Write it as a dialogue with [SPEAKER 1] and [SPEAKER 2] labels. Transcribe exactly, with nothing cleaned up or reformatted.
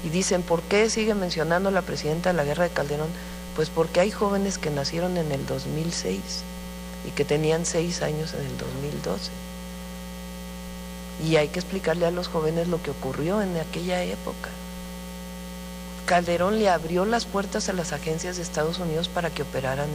[SPEAKER 1] Y dicen, ¿por qué sigue mencionando la presidenta de la guerra de Calderón? Pues porque hay jóvenes que nacieron en el dos mil seis y que tenían seis años en el dos mil doce. Y hay que explicarle a los jóvenes lo que ocurrió en aquella época. Calderón le abrió las puertas a las agencias de Estados Unidos para que operaran